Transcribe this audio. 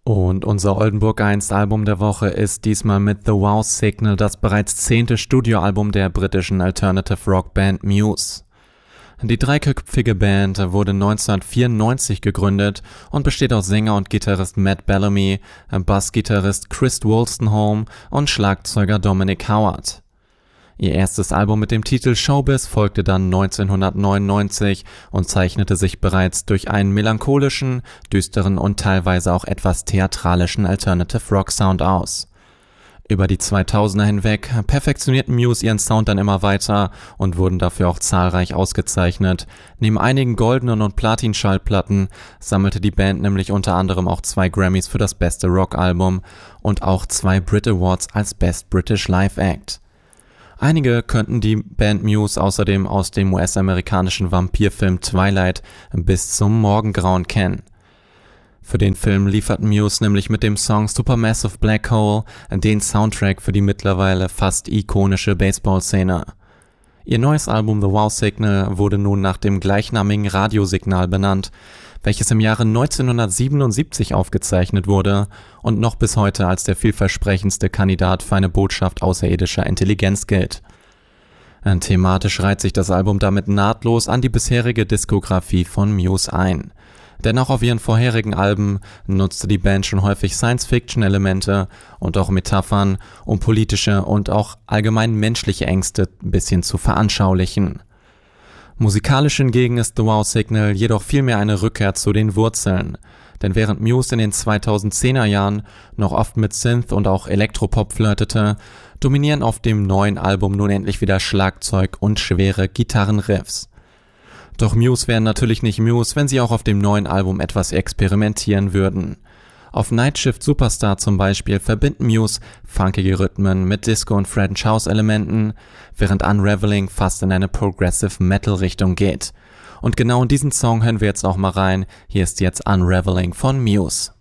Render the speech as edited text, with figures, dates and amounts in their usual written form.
Und unser Oldenburg 1 Album der Woche ist diesmal mit The Wow Signal, das bereits 10. Studioalbum der britischen Alternative Rock Band Muse. Die dreiköpfige Band wurde 1994 gegründet und besteht aus Sänger und Gitarrist Matt Bellamy, Bassgitarrist Chris Wolstenholme und Schlagzeuger Dominic Howard. Ihr erstes Album mit dem Titel Showbiz folgte dann 1999 und zeichnete sich bereits durch einen melancholischen, düsteren und teilweise auch etwas theatralischen Alternative Rock Sound aus. Über die 2000er hinweg perfektionierten Muse ihren Sound dann immer weiter und wurden dafür auch zahlreich ausgezeichnet. Neben einigen goldenen und Platin-Schallplatten sammelte die Band nämlich unter anderem auch 2 Grammys für das beste Rockalbum und auch 2 Brit Awards als Best British Live Act. Einige könnten die Band Muse außerdem aus dem US-amerikanischen Vampirfilm Twilight bis zum Morgengrauen kennen. Für den Film lieferten Muse nämlich mit dem Song Supermassive Black Hole den Soundtrack für die mittlerweile fast ikonische Baseball-Szene. Ihr neues Album The Wow Signal wurde nun nach dem gleichnamigen Radiosignal benannt, welches im Jahre 1977 aufgezeichnet wurde und noch bis heute als der vielversprechendste Kandidat für eine Botschaft außerirdischer Intelligenz gilt. Thematisch reiht sich das Album damit nahtlos an die bisherige Diskografie von Muse ein. Denn auch auf ihren vorherigen Alben nutzte die Band schon häufig Science-Fiction-Elemente und auch Metaphern, um politische und auch allgemein menschliche Ängste ein bisschen zu veranschaulichen. Musikalisch hingegen ist The Wow Signal jedoch vielmehr eine Rückkehr zu den Wurzeln. Denn während Muse in den 2010er Jahren noch oft mit Synth und auch Elektropop flirtete, dominieren auf dem neuen Album nun endlich wieder Schlagzeug und schwere Gitarrenriffs. Doch Muse wären natürlich nicht Muse, wenn sie auch auf dem neuen Album etwas experimentieren würden. Auf Night Shift Superstar zum Beispiel verbinden Muse funkige Rhythmen mit Disco- und French House-Elementen, während Unraveling fast in eine Progressive Metal-Richtung geht. Und genau in diesen Song hören wir jetzt auch mal rein. Hier ist jetzt Unraveling von Muse.